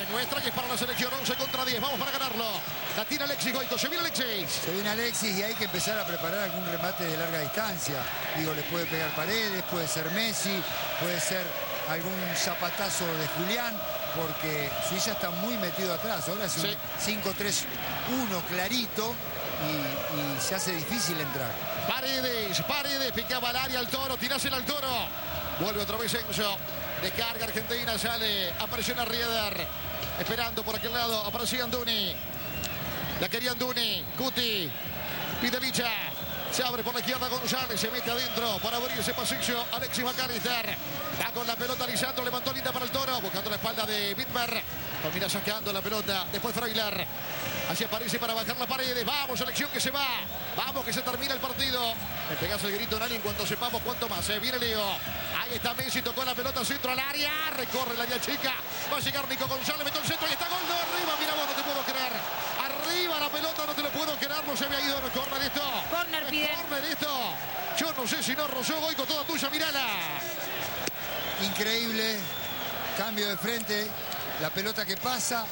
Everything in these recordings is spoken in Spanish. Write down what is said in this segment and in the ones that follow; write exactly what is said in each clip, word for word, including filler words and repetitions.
es nuestra, que es para la selección. once contra diez, vamos para ganarlo. La tira Alexis Goico, se viene Alexis. Se viene Alexis y hay que empezar a preparar algún remate de larga distancia. Digo, le puede pegar Paredes, puede ser Messi, puede ser algún zapatazo de Julián, porque Suiza está muy metido atrás. Ahora es un sí. cinco tres uno clarito y, y se hace difícil entrar. Paredes, Paredes, picaba al área al Toro, tirásela al Toro. Vuelve otra vez Enzo. Descarga Argentina, sale a presionar Rieder. Esperando por aquel lado, aparecía Anduni. La quería Anduni, Cuti, pide Licha. Se abre por la izquierda González, se mete adentro para abrir ese pasillo. Alexis McAllister va con la pelota Lisandro, levantó linda para el Toro, buscando la espalda de Wittmer. Termina sacando la pelota, después Freyler. Así aparece para bajar la pared. Vamos, selección que se va. Vamos, que se termina el partido. Me pegas el grito, Nani, en cuanto sepamos cuánto más. ¿eh? Viene Leo. Ahí está Messi, tocó la pelota, centro al área. Recorre el área chica. Va a llegar Nico González, metió el centro y está gol de arriba. Mira vos, no te puedo creer. Arriba la pelota, no te lo puedo creer. No se había ido en el córner esto. Córner pide. Córner esto. Yo no sé si no rozó Goico, toda tuya, mirala. Increíble. Cambio de frente. La pelota que pasa.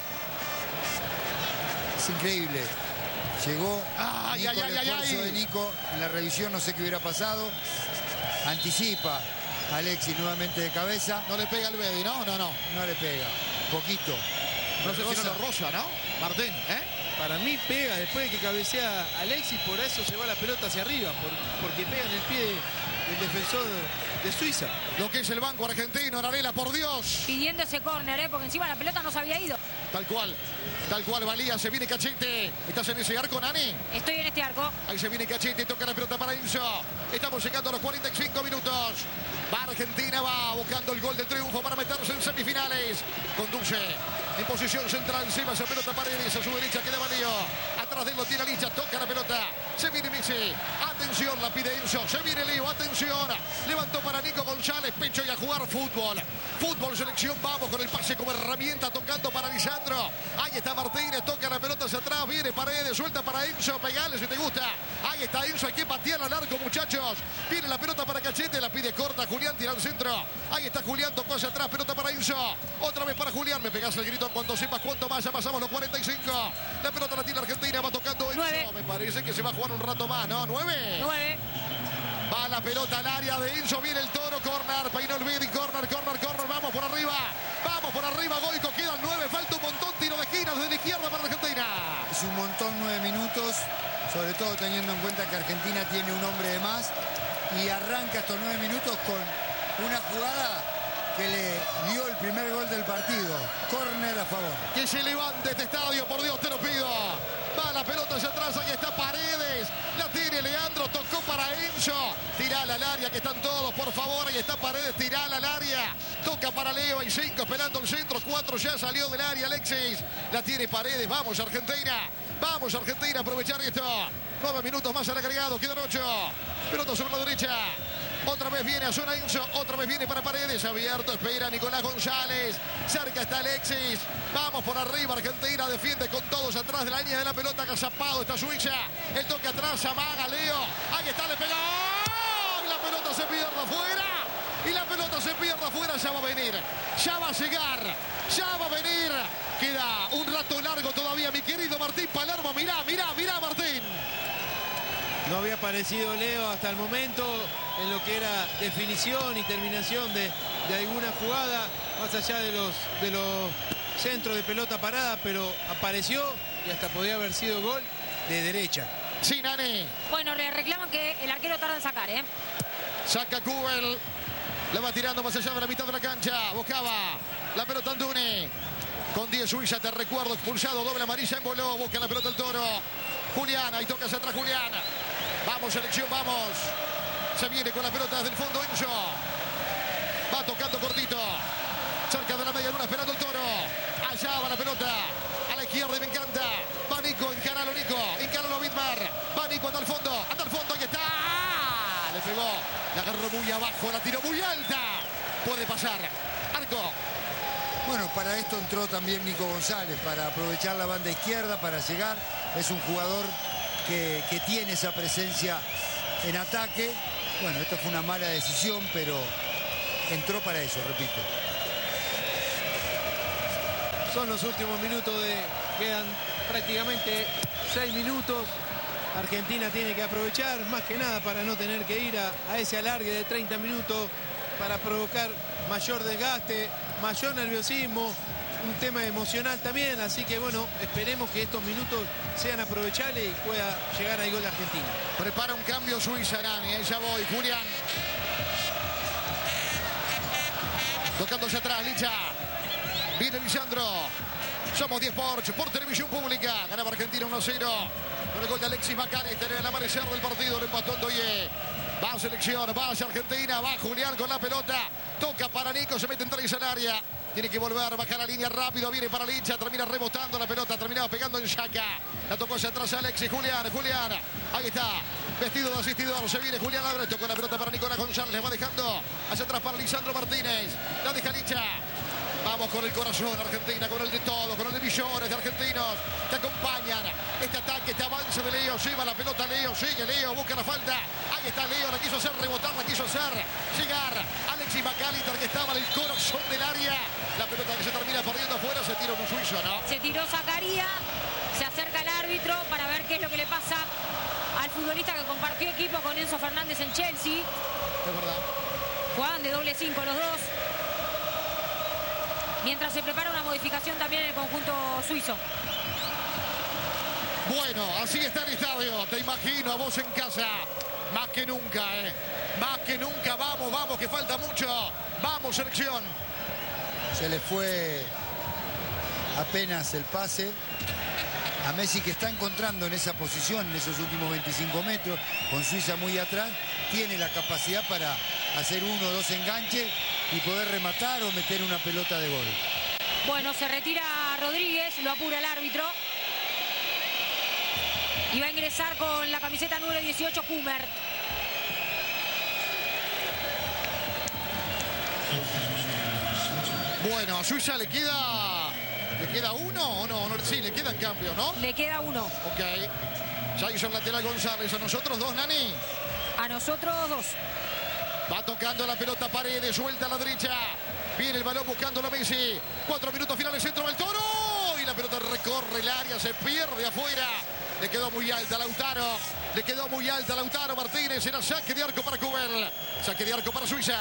Es increíble. Llegó ay, Nico, ay, el ay, esfuerzo ay. de Nico. En la revisión no sé qué hubiera pasado. Anticipa Alexis nuevamente de cabeza. No le pega al Bedi, ¿no? No, no. No le pega. Poquito. No sé si no lo rosa, ¿no? Martín, ¿eh? Para mí pega después de que cabecea Alexis, por eso se va la pelota hacia arriba, por, porque pega en el pie del defensor de Suiza. Lo que es el banco argentino, Ararela, por Dios. Pidiendo ese córner, ¿eh? Porque encima la pelota no se había ido. Tal cual, tal cual valía, se viene Cachete. ¿Estás en ese arco, Nani? Estoy en este arco. Ahí se viene Cachete, toca la pelota para Enzo. Estamos llegando a los cuarenta y cinco minutos. Va Argentina, va buscando el gol del triunfo para meterse en semifinales. Conduce en posición central, se va esa pelota Paredes, a su derecha queda Valío. Atrás de él lo tiene Licha, toca la pelota. Se viene Messi, atención, la pide Enzo. Se viene Leo, atención. Levantó para Nico González, pecho y a jugar fútbol. Fútbol, selección, vamos con el pase como herramienta, tocando para Lisandro. Ahí está Martínez, toca la pelota hacia atrás, viene Paredes, suelta para Enzo, pegale si te gusta. Ahí está Enzo, hay que patear al arco, muchachos. Viene la pelota para Cachete, la pide corta, Julián tira al centro. Ahí está Julián, tocó hacia atrás, pelota para Enzo. Otra vez para Julián, me pegas el grito en cuanto sepas cuánto más, ya pasamos los cuarenta y cinco. La pelota la tiene Argentina, va tocando Enzo. Nueve. Me parece que se va a jugar un rato más, ¿no? ¿Nueve? Nueve. Va la pelota al área de Enzo, viene el Toro, corner, peinó el Bedi, corner, corner, corner, vamos por arriba, vamos por arriba, Goico, quedan nueve, falta un montón, tiro de esquina desde la izquierda para Argentina. Es un montón, nueve minutos, sobre todo teniendo en cuenta que Argentina tiene un hombre de más y arranca estos nueve minutos con una jugada que le dio el primer gol del partido. Córner a favor. Que se levante este estadio, por Dios te lo pido. Va la pelota hacia atrás, ahí está Paredes. La tiene Leandro, tocó para Enzo. Tirala al área, que están todos, por favor. Ahí está Paredes, tirala al área. Toca para Leo, hay cinco esperando el centro. Cuatro ya salió del área, Alexis. La tiene Paredes, vamos Argentina. Vamos Argentina, aprovechar esto. Nueve minutos más al agregado, quedan ocho. Pelota sobre la derecha. Otra vez viene a zona Enzo, otra vez viene para Paredes, abierto, espera Nicolás González, cerca está Alexis, vamos por arriba, Argentina defiende con todos atrás de la línea de la pelota, agazapado está Suiza, el toque atrás, amaga Leo, ahí está, le pega, ¡oh! La pelota se pierde afuera, y la pelota se pierde afuera, ya va a venir, ya va a llegar, ya va a venir, queda un rato largo todavía, mi querido Martín Palermo, mirá, mirá, mirá Martín. No había aparecido Leo hasta el momento en lo que era definición y terminación de, de alguna jugada, más allá de los, de los centros de pelota parada, pero apareció y hasta podía haber sido gol de derecha. Sí, Nani. Bueno, le reclaman que el arquero tarda en sacar, ¿eh? Saca Kubel. La va tirando más allá de la mitad de la cancha. Buscaba la pelota Anduni. Con diez Suiza, te recuerdo, expulsado, doble amarilla en voló. Busca la pelota el Toro. Julián, ahí toca hacia atrás Julián. Vamos, selección, vamos. Se viene con la pelota desde el fondo Enzo. Va tocando cortito. Cerca de la media luna esperando el Toro. Allá va la pelota. A la izquierda y me encanta. Va Nico, encaralo Nico. Encaralo Wittmer. Va Nico hasta el fondo. Hasta el fondo, ahí está. Le pegó. La agarró muy abajo. La tiró muy alta. Puede pasar. Arco. Bueno, para esto entró también Nico González, para aprovechar la banda izquierda, para llegar. Es un jugador que, que tiene esa presencia en ataque. Bueno, esto fue una mala decisión, pero entró para eso, repito. Son los últimos minutos de... Quedan prácticamente seis minutos. Argentina tiene que aprovechar, más que nada para no tener que ir a, a ese alargue de treinta minutos, para provocar mayor desgaste, mayor nerviosismo, un tema emocional también. Así que bueno, esperemos que estos minutos sean aprovechables y pueda llegar al gol de Argentina. Prepara un cambio Suiza, Nani, ahí ya voy, Julián. Tocándose atrás, Licha. Viene Lisandro. Somos diez Porsche por televisión pública. Ganaba Argentina uno a cero. Con el gol de Alexis McAllister en el amanecer del partido. Lo empató Ndoye. Va a selección, va hacia Argentina. Va Julián con la pelota. Toca para Nico, se mete en tres al área. Tiene que volver, bajar la línea rápido. Viene para Licha, termina rebotando la pelota. Terminaba pegando en Xhaka. La tocó hacia atrás Alexis. Julián, Julián. Ahí está. Vestido de asistidor. Se viene Julián Albrecht con la pelota para Nicolás González. Le va dejando hacia atrás para Lisandro Martínez. La deja Licha. Vamos con el corazón, Argentina, con el de todos, con el de millones de argentinos que acompañan este ataque, este avance de Leo. Lleva la pelota Leo, sigue Leo, busca la falta. Ahí está Leo, la quiso hacer rebotar, la quiso hacer llegar. Alexis McAllister, que estaba en el corazón del área. La pelota que se termina perdiendo afuera, se tira un suizo, ¿no? Se tiró Zakaria, se acerca el árbitro para ver qué es lo que le pasa al futbolista que compartió equipo con Enzo Fernández en Chelsea. Es verdad. Jugaban de doble cinco los dos. Mientras se prepara una modificación también en el conjunto suizo. Bueno, así está el estadio. Te imagino a vos en casa. Más que nunca, ¿eh? Más que nunca. Vamos, vamos, que falta mucho. Vamos, selección. Se le fue apenas el pase a Messi, que está encontrando en esa posición, en esos últimos veinticinco metros, con Suiza muy atrás. Tiene la capacidad para hacer uno o dos enganches y poder rematar o meter una pelota de gol. Bueno, se retira Rodríguez, lo apura el árbitro. Y va a ingresar con la camiseta número dieciocho, Kummer. Bueno, a Suiza le queda... ¿Le queda uno o no? no? Sí, le quedan cambios, ¿no? Le queda uno. Ok. Ya hizo el lateral González. ¿A nosotros dos, Nani? A nosotros dos. Va tocando la pelota Paredes, suelta a la derecha. Viene el balón buscando a Messi. Cuatro minutos finales, centro del Toro. Y la pelota recorre el área, se pierde afuera. Le quedó muy alta Lautaro. Le quedó muy alta Lautaro Martínez. Era saque de arco para Kubel. Saque de arco para Suiza.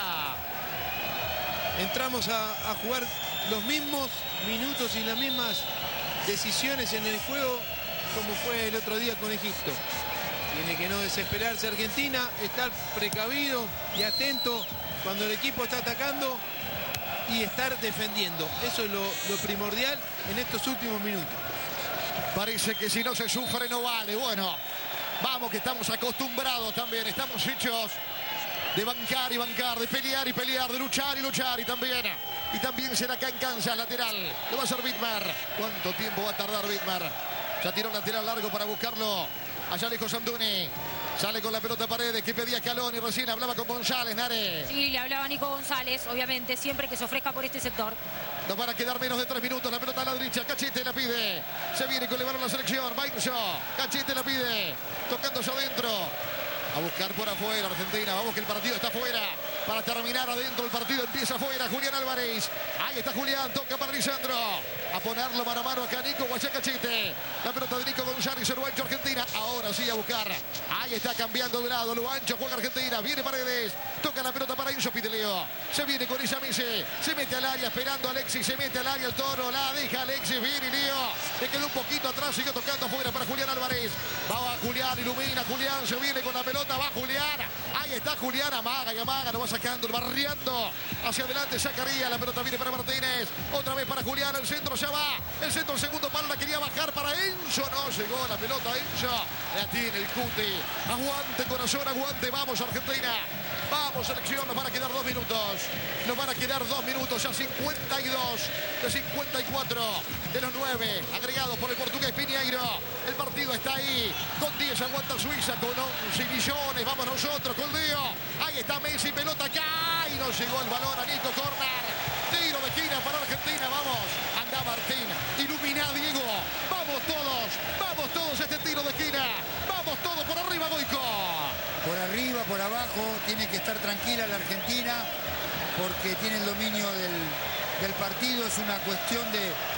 Entramos a, a jugar los mismos minutos y las mismas decisiones en el juego como fue el otro día con Egipto. Tiene que no desesperarse Argentina, estar precavido y atento cuando el equipo está atacando y estar defendiendo. Eso es lo, lo primordial en estos últimos minutos. Parece que si no se sufre no vale. Bueno, vamos que estamos acostumbrados también. Estamos hechos de bancar y bancar, de pelear y pelear, de luchar y luchar. Y también, y también será acá en Kansas, lateral. Lo va a hacer Wittmer. ¿Cuánto tiempo va a tardar Wittmer? Ya tiró lateral largo para buscarlo. Allá lejos Anduni. Sale con la pelota Paredes, que pedía Calón y recién hablaba con González, Nare. Sí, le hablaba Nico González, obviamente, siempre que se ofrezca por este sector. Nos van a quedar menos de tres minutos. La pelota a la derecha. Cachete la pide. Se viene con el balón la selección. Bainzo. Cachete la pide. Tocándose adentro. A buscar por afuera Argentina. Vamos que el partido está afuera. Para terminar adentro el partido empieza afuera. Julián Álvarez. Ahí está Julián. Toca para Lisandro. A ponerlo mano a mano acá Nico Guayacachete. La pelota de Nico González. El Luancho Argentina. Ahora sí a buscar. Ahí está cambiando de lado. Luancho juega Argentina. Viene Paredes. Toca la pelota para Enzo Piteleo. Se viene con ella Messi. Se mete al área esperando a Alexis. Se mete al área el Toro. La deja Alexis. Viene Leo. Le quedó un poquito atrás. Sigue tocando afuera para Julián Álvarez. Va a Julián. Ilumina. Julián se viene con la pelota. Va Julián. Ahí está Julián. Amaga y amaga. Lo va sacando. Lo va barriando. Hacia adelante sacaría. La pelota viene para Martínez. Otra vez para Julián. El centro ya va. El centro, el segundo palo. La quería bajar para Enzo. No llegó la pelota. Enzo. La tiene el Cuti. Aguante corazón. Aguante. Vamos Argentina. Vamos selección. Nos van a quedar dos minutos. Nos van a quedar dos minutos. Ya cincuenta y dos de cincuenta y cuatro de los nueve agregados por el portugués Piñeiro. El partido está ahí. Con diez aguanta Suiza. Con once millones. Vamos nosotros con Leo. Ahí está Messi. Pelota acá. Y no llegó el balón a Nico. Corner. Tiro de esquina para Argentina. Vamos. Anda Martín. Ilumina Diego. Vamos todos. Vamos todos a este tiro de esquina. Vamos todos por arriba, Goico. Por arriba, por abajo. Tiene que estar tranquila la Argentina porque tiene el dominio del, del partido. Es una cuestión de,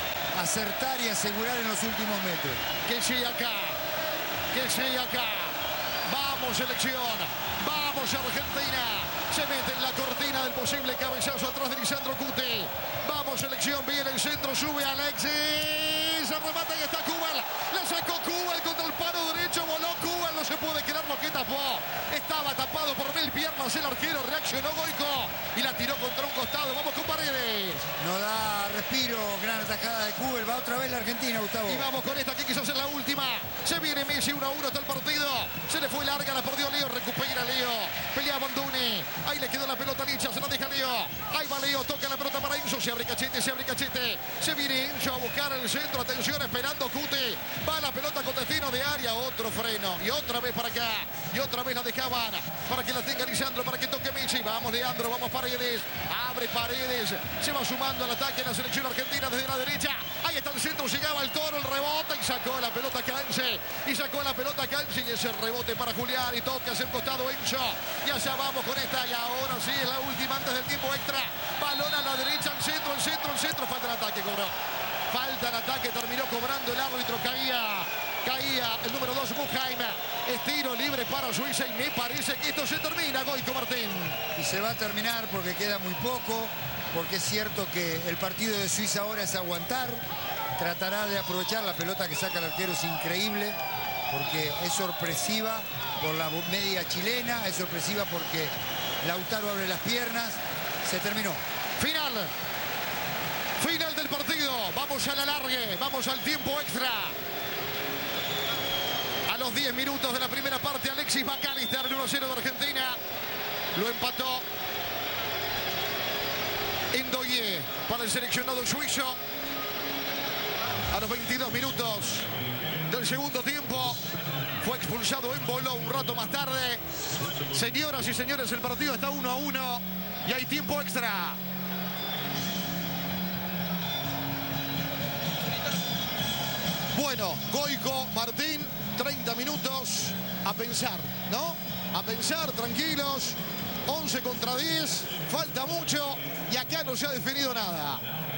acertar y asegurar en los últimos metros. Que siga acá, que siga acá. Vamos, selección. Vamos, Argentina. Se mete en la cortina del posible cabezazo atrás de Lisandro Cuti. Vamos, selección. Viene el centro, sube Alexis. Se remata y está Kubel. La sacó Kubel contra el palo derecho. Voló Kubel. No se puede creer lo que tapó. Estaba tapado por mil piernas el arquero. Reaccionó Goico y la tiró contra un costado. Vamos con Paredes. No da respiro. Gran atajada de Kubel. Va otra vez la Argentina, Gustavo. Y vamos con esta que quiso ser la última. Se viene Messi uno a uno hasta el partido. Se le fue larga, la perdió Leo. Recupera Leo. Pelea Banduni. Ahí le quedó la pelota Licha. Se la deja Leo. Ahí va Leo. Toca la pelota para Enzo. Se abre Cachete. Se abre Cachete. Se viene Enzo a buscar el centro. Atención, esperando Cuti. Va la pelota con destino de área. Otro freno. Y otra vez para acá. Y otra vez la dejaban para que la tenga Lisandro. Para que toque Messi. Vamos, Leandro. Vamos, Paredes. Abre Paredes. Se va sumando al ataque en la selección argentina desde la derecha. Ahí está el centro. Llegaba el Toro. El rebote. Y sacó la pelota Cance. Y sacó la pelota Cance. Y ese rebote para Julián. Y toca hacia el costado Enzo. Y allá vamos con esta. Y ahora sí es la última antes del tiempo extra. Balón a la derecha. Al centro. Al centro. Al centro. Falta el ataque. Cobró. Falta el ataque. Terminó cobrando el árbitro. Caía. Caía el número dos, Muheim. Estiro libre para Suiza. Y me parece que esto se termina, Goico Martín. Y se va a terminar porque queda muy poco. Porque es cierto que el partido de Suiza ahora es aguantar. Tratará de aprovechar la pelota que saca el arquero. Es increíble. Porque es sorpresiva por la media chilena. Es sorpresiva porque Lautaro abre las piernas. Se terminó. Final. Final del partido. Vamos a la largue. Vamos al tiempo extra. A los diez minutos de la primera parte, Alexis McAllister, uno a cero de Argentina. Lo empató Ndoye para el seleccionado suizo. A los veintidós minutos del segundo tiempo fue expulsado en Boló un rato más tarde. Señoras y señores, el partido está uno a uno y hay tiempo extra. Bueno, Goico Martín, treinta minutos a pensar, ¿no? A pensar, tranquilos. once contra diez, falta mucho y acá no se ha definido nada.